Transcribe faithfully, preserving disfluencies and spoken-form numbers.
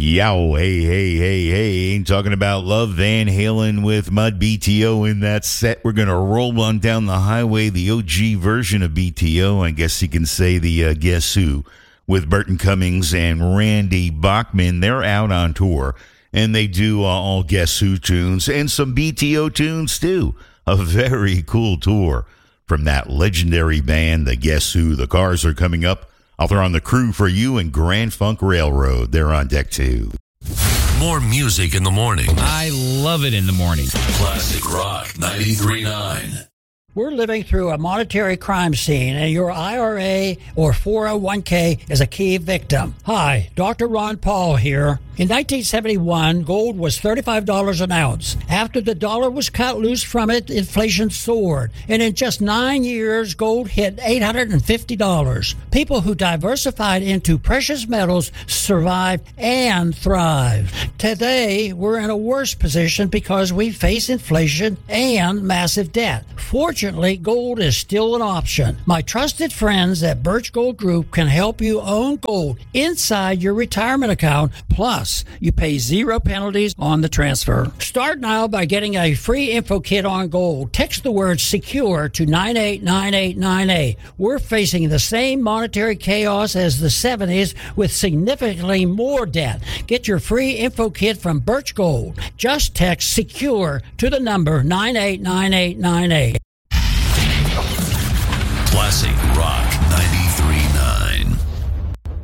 Yow, hey, hey, hey, hey. Ain't talking about Love Van Halen with Mud B T O in that set. We're going to roll on down the highway, the O G version of B T O. I guess you can say the uh, Guess Who with Burton Cummings and Randy Bachman. They're out on tour, and they do uh, all Guess Who tunes and some B T O tunes, too. A very cool tour from that legendary band, the Guess Who. The Cars are coming up. I'll throw on the crew for you and Grand Funk Railroad. They're on deck two. More music in the morning. I love it in the morning. Classic Rock ninety-three point nine. We're living through a monetary crime scene, and your I R A or four oh one k is a key victim. Hi, Doctor Ron Paul here. In nineteen seventy-one, gold was thirty-five dollars an ounce. After the dollar was cut loose from it, inflation soared. And in just nine years, gold hit eight hundred fifty dollars. People who diversified into precious metals survived and thrived. Today, we're in a worse position because we face inflation and massive debt. Fortunately, gold is still an option. My trusted friends at Birch Gold Group can help you own gold inside your retirement account. Plus, you pay zero penalties on the transfer. Start now by getting a free info kit on gold. Text the word SECURE to nine eight nine eight nine eight. We're facing the same monetary chaos as the seventies with significantly more debt. Get your free info kit from Birch Gold. Just text SECURE to the number nine eight nine eight nine eight. Classic Rock